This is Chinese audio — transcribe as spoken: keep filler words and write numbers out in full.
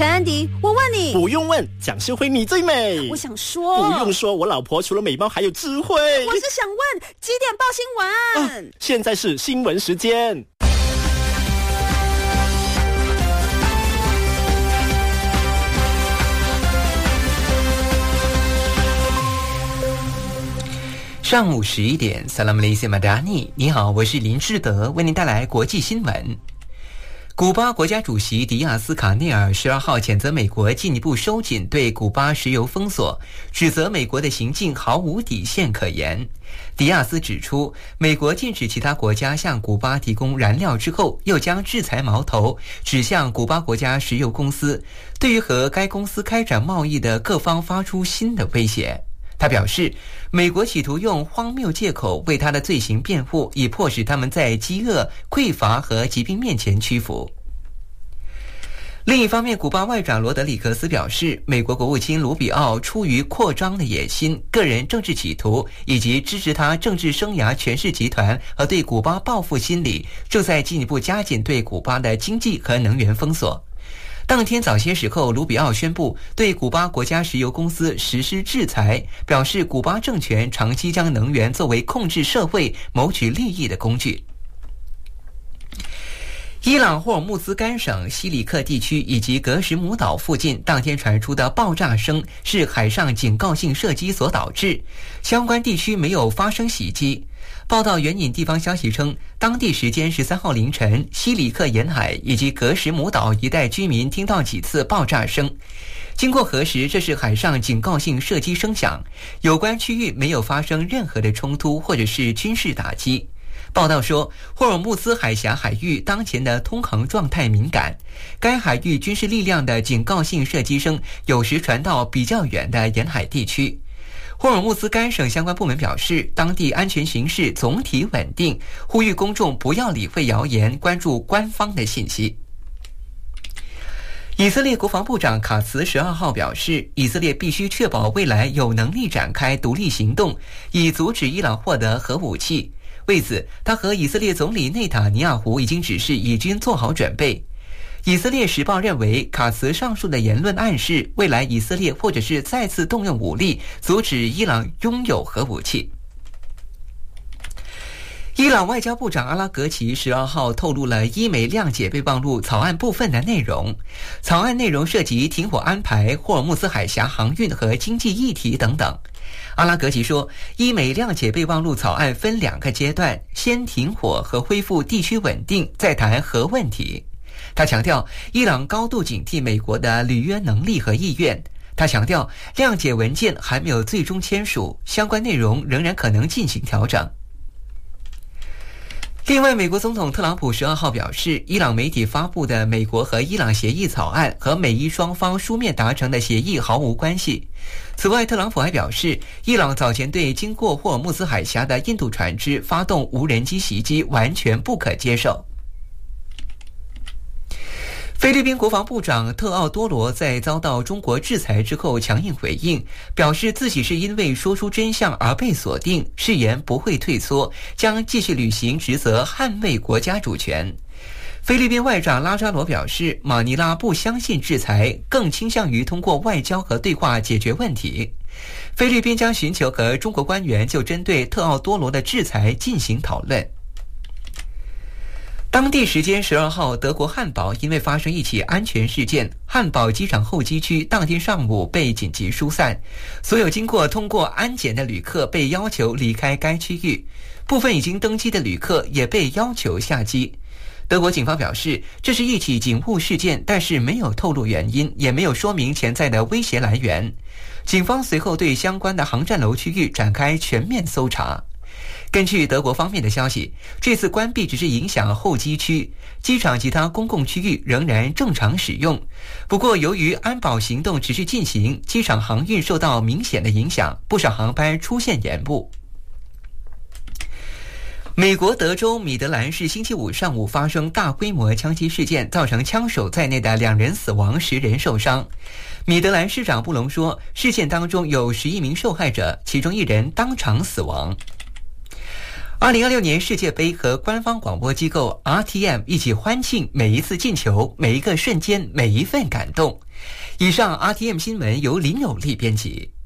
陈安迪，我问你， 不用问，蒋诗辉你最美。 我想说， 不用说，我老婆除了美貌还有智慧。 我是想问几点报新闻、 啊、现在是新闻时间。 上午十一点 Salam Malaysia Madani， 你好，我是林志德，为您带来国际新闻。古巴国家主席迪亚斯卡内尔十二号谴责美国进一步收紧对古巴石油封锁，指责美国的行径毫无底线可言。迪亚斯指出，美国禁止其他国家向古巴提供燃料之后，又将制裁矛头指向古巴国家石油公司，对于和该公司开展贸易的各方发出新的威胁。他表示，美国企图用荒谬借口为他的罪行辩护，以迫使他们在饥饿、匮乏和疾病面前屈服。另一方面，古巴外长罗德里格斯表示，美国国务卿卢比奥出于扩张的野心、个人政治企图以及支持他政治生涯权势集团和对古巴报复心理，正在进一步加紧对古巴的经济和能源封锁。当天早些时候，卢比奥宣布对古巴国家石油公司实施制裁，表示古巴政权长期将能源作为控制社会、谋取利益的工具。伊朗霍尔木兹干省西里克地区以及格什姆岛附近当天传出的爆炸声是海上警告性射击所导致，相关地区没有发生袭击。报道援引地方消息称，当地时间十三号凌晨，西里克沿海以及格什姆岛一带居民听到几次爆炸声。经过核实，这是海上警告性射击声响，有关区域没有发生任何的冲突或者是军事打击。报道说，霍尔木兹海峡海域当前的通航状态敏感，该海域军事力量的警告性射击声有时传到比较远的沿海地区。霍尔木兹干省相关部门表示，当地安全形势总体稳定，呼吁公众不要理会谣言，关注官方的信息。以色列国防部长卡茨十二号表示，以色列必须确保未来有能力展开独立行动，以阻止伊朗获得核武器。为此，他和以色列总理内塔尼亚胡已经指示以军做好准备。以色列时报认为，卡茨上述的言论暗示，未来以色列或者是再次动用武力阻止伊朗拥有核武器。伊朗外交部长阿拉格齐十二号透露了伊美谅解备忘录草案部分的内容，草案内容涉及停火安排、霍尔木兹海峡航运和经济议题等等。阿拉格齐说，伊美谅解备忘录草案分两个阶段，先停火和恢复地区稳定，再谈核问题。他强调，伊朗高度警惕美国的履约能力和意愿。他强调，谅解文件还没有最终签署，相关内容仍然可能进行调整。另外，美国总统特朗普十二号表示，伊朗媒体发布的美国和伊朗协议草案和美伊双方书面达成的协议毫无关系。此外，特朗普还表示，伊朗早前对经过霍尔木兹海峡的印度船只发动无人机袭击完全不可接受。菲律宾国防部长特奥多罗在遭到中国制裁之后强硬回应，表示自己是因为说出真相而被锁定，誓言不会退缩，将继续履行职责，捍卫国家主权。菲律宾外长拉扎罗表示，马尼拉不相信制裁，更倾向于通过外交和对话解决问题。菲律宾将寻求和中国官员就针对特奥多罗的制裁进行讨论。当地时间十二号，德国汉堡因为发生一起安全事件，汉堡机场候机区当天上午被紧急疏散，所有经过通过安检的旅客被要求离开该区域，部分已经登机的旅客也被要求下机。德国警方表示，这是一起警务事件，但是没有透露原因，也没有说明潜在的威胁来源。警方随后对相关的航站楼区域展开全面搜查。根据德国方面的消息，这次关闭只是影响候机区，机场其他公共区域仍然正常使用。不过，由于安保行动持续进行，机场航运受到明显的影响，不少航班出现延误。美国德州米德兰市星期五上午发生大规模枪击事件，造成枪手在内的两人死亡，十人受伤。米德兰市长布隆说，事件当中有十一名受害者，其中一人当场死亡。 二零二六年世界杯和官方广播机构 R T M 一起欢庆每一次进球、每一个瞬间、每一份感动。以上 R T M 新闻由林有利编辑。